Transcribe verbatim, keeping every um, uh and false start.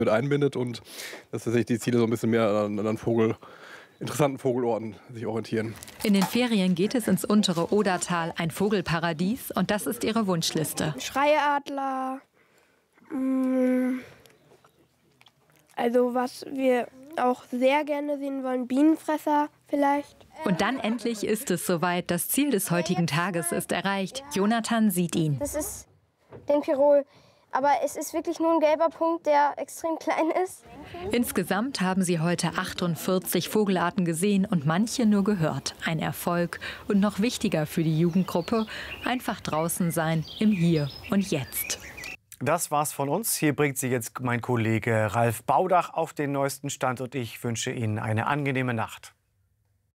mit einbindet und dass sich die Ziele so ein bisschen mehr an an Vogel interessanten Vogelorten sich orientieren. In den Ferien geht es ins untere Odertal, ein Vogelparadies, und das ist ihre Wunschliste. Schreiadler, mh, also was wir auch sehr gerne sehen wollen, Bienenfresser vielleicht. Und dann endlich ist es soweit. Das Ziel des heutigen Tages ist erreicht. Jonathan sieht ihn. Das ist den Pirol. Aber es ist wirklich nur ein gelber Punkt, der extrem klein ist. Insgesamt haben sie heute achtundvierzig Vogelarten gesehen und manche nur gehört. Ein Erfolg. Und noch wichtiger für die Jugendgruppe, einfach draußen sein im Hier und Jetzt. Das war's von uns. Hier bringt Sie jetzt mein Kollege Ralf Baudach auf den neuesten Stand und ich wünsche Ihnen eine angenehme Nacht.